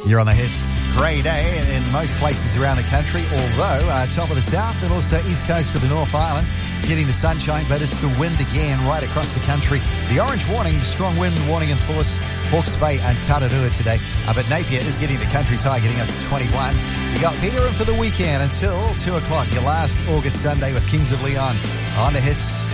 You're on the hits. Grey day in most places around the country, although top of the south and also east coast of the North Island getting the sunshine, but it's the wind again right across the country. The orange warning, the strong wind warning in force, Hawke's Bay and Tararua today. But Napier is getting the country's high, getting up to 21. You got Peter in for the weekend until 2 o'clock, your last August Sunday with Kings of Leon on the hits.